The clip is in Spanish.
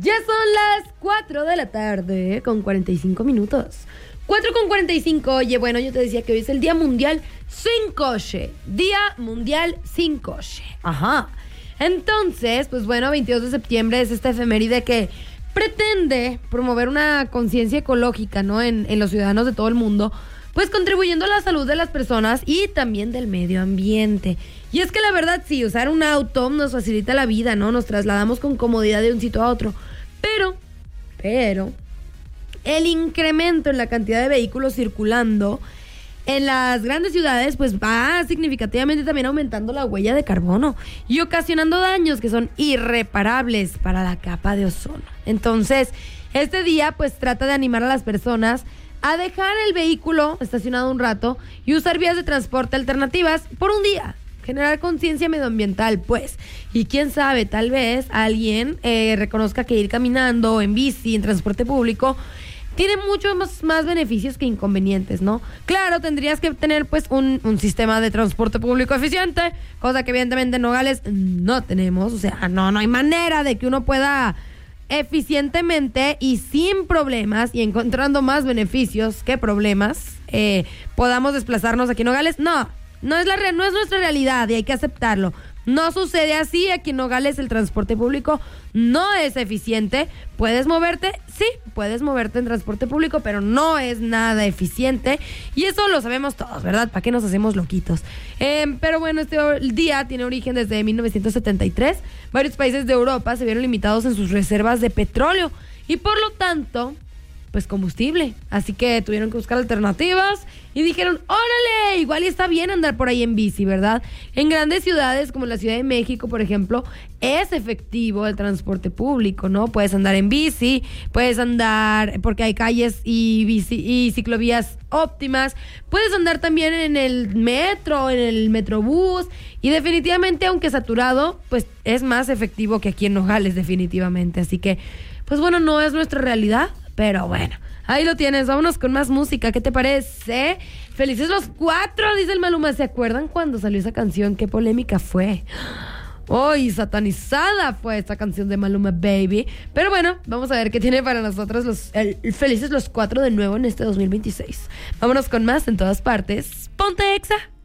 Ya son las 4 de la tarde con 45 minutos. 4 con 45. Oye, bueno, yo te decía que hoy es el Día Mundial Sin Coche. Día Mundial Sin Coche. Ajá. Entonces, pues bueno, 22 de septiembre es esta efeméride que pretende promover una conciencia ecológica, ¿no? En los ciudadanos de todo el mundo, pues contribuyendo a la salud de las personas y también del medio ambiente. Y es que la verdad, sí, usar un auto nos facilita la vida, ¿no? Nos trasladamos con comodidad de un sitio a otro. Pero, el incremento en la cantidad de vehículos circulando en las grandes ciudades, pues va significativamente también aumentando la huella de carbono y ocasionando daños que son irreparables para la capa de ozono. Entonces, este día pues trata de animar a las personas a dejar el vehículo estacionado un rato y usar vías de transporte alternativas por un día. Generar conciencia medioambiental, pues. Y quién sabe, tal vez alguien reconozca que ir caminando, en bici, en transporte público, tiene muchos más beneficios que inconvenientes, ¿no? Claro, tendrías que tener, pues, un sistema de transporte público eficiente, cosa que evidentemente en Nogales no tenemos. O sea, no hay manera de que uno pueda eficientemente y sin problemas y encontrando más beneficios que problemas, podamos desplazarnos aquí en Nogales. No es nuestra realidad y hay que aceptarlo. No sucede así. Aquí en Nogales el transporte público no es eficiente. ¿Puedes moverte? Sí, puedes moverte en transporte público, pero no es nada eficiente. Y eso lo sabemos todos, ¿verdad? ¿Para qué nos hacemos loquitos? Pero bueno, este día tiene origen desde 1973. Varios países de Europa se vieron limitados en sus reservas de petróleo y por lo tanto, pues combustible. Así que tuvieron que buscar alternativas y dijeron, órale, igual y está bien andar por ahí en bici, ¿verdad? En grandes ciudades como la Ciudad de México, por ejemplo, es efectivo el transporte público, ¿no? Puedes andar en bici, puedes andar porque hay calles y ciclovías óptimas, puedes andar también en el metro, en el metrobús, y definitivamente, aunque saturado, pues es más efectivo que aquí en Nogales, definitivamente. Así que, pues bueno, no es nuestra realidad, pero bueno, ahí lo tienes. Vámonos con más música. ¿Qué te parece? Felices los 4, dice el Maluma. ¿Se acuerdan cuando salió esa canción? Qué polémica fue. ¡Uy, satanizada fue esta canción de Maluma Baby! Pero bueno, vamos a ver qué tiene para nosotros Felices los 4 de nuevo en este 2026. Vámonos con más en todas partes. ¡Ponte Exa!